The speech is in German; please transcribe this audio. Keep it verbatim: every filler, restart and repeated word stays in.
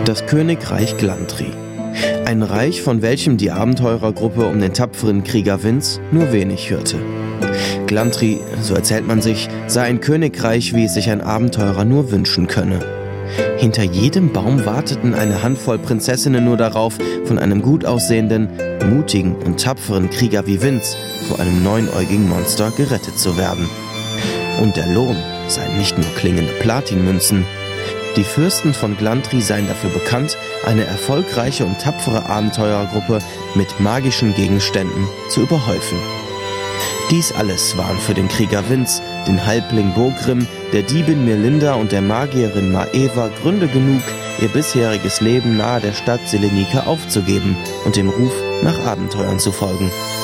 Das Königreich Glantry. Ein Reich, von welchem die Abenteurergruppe um den tapferen Krieger Vince nur wenig hörte. Glantry, so erzählt man sich, sei ein Königreich, wie es sich ein Abenteurer nur wünschen könne. Hinter jedem Baum warteten eine Handvoll Prinzessinnen nur darauf, von einem gut aussehenden, mutigen und tapferen Krieger wie Vince vor einem neunäugigen Monster gerettet zu werden. Und der Lohn seien nicht nur klingende Platinmünzen. Die Fürsten von Glantry seien dafür bekannt, eine erfolgreiche und tapfere Abenteurergruppe mit magischen Gegenständen zu überhäufen. Dies alles waren für den Krieger Vince, den Halbling Bogrim, der Diebin Mirlinda und der Magierin Maeva Gründe genug, ihr bisheriges Leben nahe der Stadt Selenika aufzugeben und dem Ruf nach Abenteuern zu folgen.